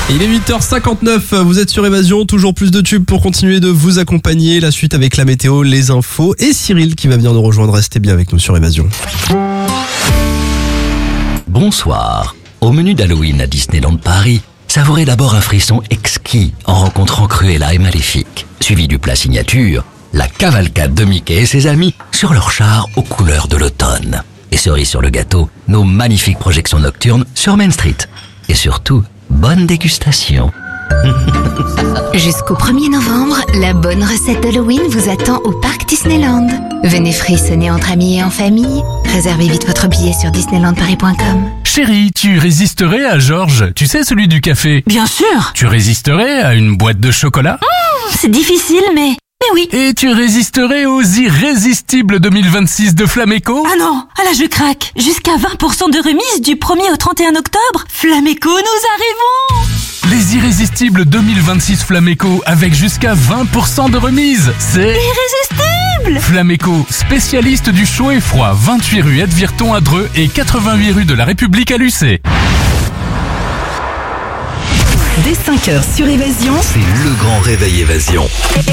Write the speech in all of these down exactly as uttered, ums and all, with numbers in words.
Il est huit heures cinquante-neuf, vous êtes sur Évasion, toujours plus de tubes pour continuer de vous accompagner. La suite avec la météo, les infos et Cyril qui va venir nous rejoindre. Restez bien avec nous sur Évasion. Bonsoir. Au menu d'Halloween à Disneyland Paris, savourez d'abord un frisson exquis en rencontrant Cruella et Maléfique, suivi du plat signature, la cavalcade de Mickey et ses amis sur leur char aux couleurs de l'automne. Et cerise sur le gâteau, nos magnifiques projections nocturnes sur Main Street. Et surtout, bonne dégustation. Jusqu'au premier novembre, la bonne recette d'Halloween vous attend au parc Disneyland. Venez frissonner entre amis et en famille. Réservez vite votre billet sur disneyland paris point com. Chérie, tu résisterais à Georges, tu sais, celui du café? Bien sûr. Tu résisterais à une boîte de chocolat? Mmh, c'est difficile, mais... Mais oui. Et tu résisterais aux irrésistibles deux mille vingt-six de Flameco? Ah non, ah là je craque. Jusqu'à vingt pour cent de remise du premier au trente et un octobre. Flameco, nous arrivons. Les irrésistibles deux mille vingt-six Flameco avec jusqu'à vingt pour cent de remise. C'est... Irrésistible. Flameco, spécialiste du chaud et froid, vingt-huit rue Edvirton à Dreux et quatre-vingt-huit rue de la République à Lucé. Dès cinq heures sur Évasion, C'est le grand réveil Évasion.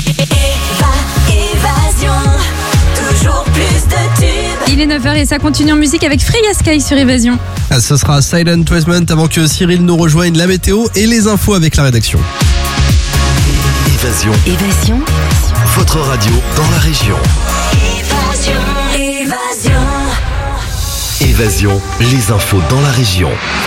Évasion, toujours plus de tubes. Il est neuf heures et ça continue en musique avec Freya Sky sur Évasion. Ah, ce sera Silent Treatment avant que Cyril nous rejoigne, la météo et les infos avec la rédaction. Évasion, Évasion, votre radio dans la région. Évasion, évasion. Évasion, les infos dans la région.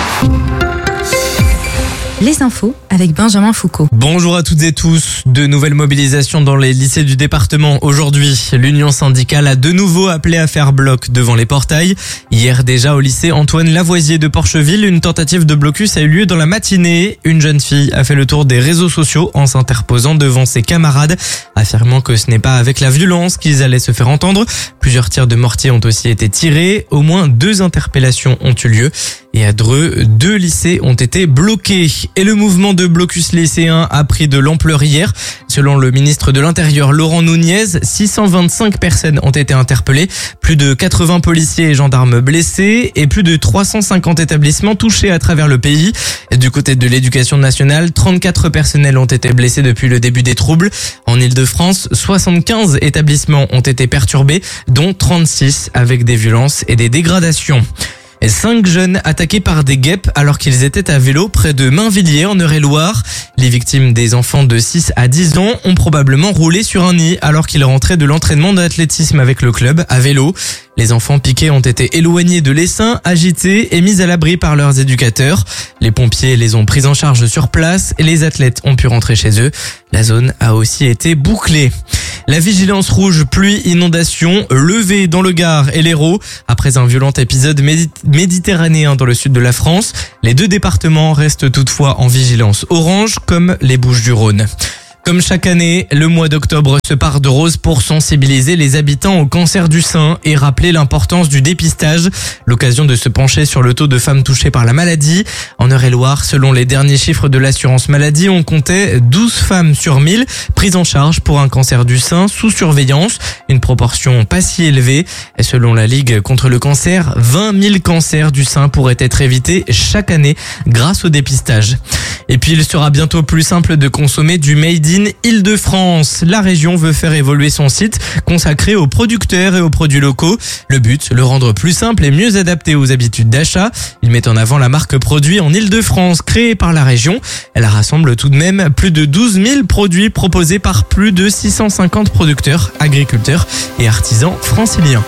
Les infos avec Benjamin Foucault. Bonjour à toutes et tous. De nouvelles mobilisations dans les lycées du département aujourd'hui. L'union syndicale a de nouveau appelé à faire bloc devant les portails. Hier déjà au lycée Antoine Lavoisier de Porcheville, une tentative de blocus a eu lieu dans la matinée. Une jeune fille a fait le tour des réseaux sociaux en s'interposant devant ses camarades, affirmant que ce n'est pas avec la violence qu'ils allaient se faire entendre. Plusieurs tirs de mortier ont aussi été tirés. Au moins deux interpellations ont eu lieu. Et à Dreux, deux lycées ont été bloqués. Et le mouvement de blocus lycéen a pris de l'ampleur hier. Selon le ministre de l'Intérieur Laurent Nunez, six cent vingt-cinq personnes ont été interpellées, plus de quatre-vingts policiers et gendarmes blessés et plus de trois cent cinquante établissements touchés à travers le pays. Du côté de l'éducation nationale, trente-quatre personnels ont été blessés depuis le début des troubles. En Île-de-France, soixante-quinze établissements ont été perturbés, dont trente-six avec des violences et des dégradations. Et cinq jeunes attaqués par des guêpes alors qu'ils étaient à vélo près de Mainvilliers en Eure-et-Loire. Les victimes, des enfants de six à dix ans, ont probablement roulé sur un nid alors qu'ils rentraient de l'entraînement d'athlétisme avec le club à vélo. Les enfants piqués ont été éloignés de l'essaim, agités et mis à l'abri par leurs éducateurs. Les pompiers les ont pris en charge sur place et les athlètes ont pu rentrer chez eux. La zone a aussi été bouclée. La vigilance rouge pluie-inondation levée dans le Gard et l'Hérault après un violent épisode médi- méditerranéen dans le sud de la France. Les deux départements restent toutefois en vigilance orange comme les Bouches-du-Rhône. Comme chaque année, le mois d'octobre se part de rose pour sensibiliser les habitants au cancer du sein et rappeler l'importance du dépistage. L'occasion de se pencher sur le taux de femmes touchées par la maladie. En Eure-et-Loire, selon les derniers chiffres de l'assurance maladie, on comptait douze femmes sur mille prises en charge pour un cancer du sein sous surveillance. Une proportion pas si élevée. Et selon la Ligue contre le cancer, vingt mille cancers du sein pourraient être évités chaque année grâce au dépistage. Et puis il sera bientôt plus simple de consommer du Made in Île-de-France. La région veut faire évoluer son site consacré aux producteurs et aux produits locaux. Le but, le rendre plus simple et mieux adapté aux habitudes d'achat. Il met en avant la marque produit en Île-de-France créée par la région. Elle rassemble tout de même plus de douze mille produits proposés par plus de six cent cinquante producteurs, agriculteurs et artisans franciliens.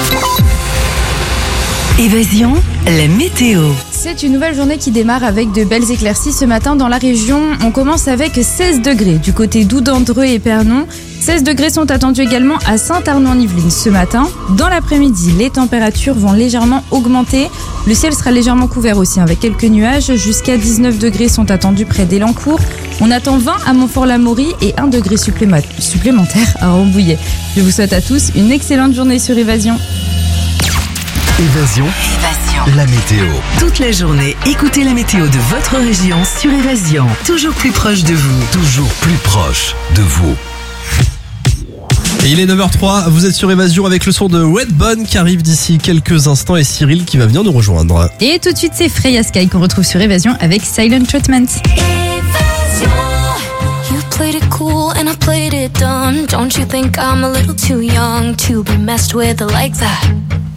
Évasion, la météo. C'est une nouvelle journée qui démarre avec de belles éclaircies ce matin dans la région. On commence avec seize degrés du côté d'Oudandreux et Pernon. seize degrés sont attendus également à Saint-Arnaud-en-Yvelines ce matin. Dans l'après-midi, les températures vont légèrement augmenter. Le ciel sera légèrement couvert aussi avec quelques nuages. Jusqu'à dix-neuf degrés sont attendus près d'Élancourt. On attend vingt à Montfort-l'Amaury et un degré suppléma- supplémentaire à Rambouillet. Je vous souhaite à tous une excellente journée sur Évasion. Évasion, Évasion. la météo. Toute la journée, écoutez la météo de votre région sur Évasion. Toujours plus proche de vous. Toujours plus proche de vous. Et il est neuf heures trois, vous êtes sur Évasion avec le son de Redbone qui arrive d'ici quelques instants et Cyril qui va venir nous rejoindre. Et tout de suite, c'est Freya Sky qu'on retrouve sur Évasion avec Silent Treatment. passion. You played it cool and I played it dumb. Don't you think I'm a little too young to be messed with like that?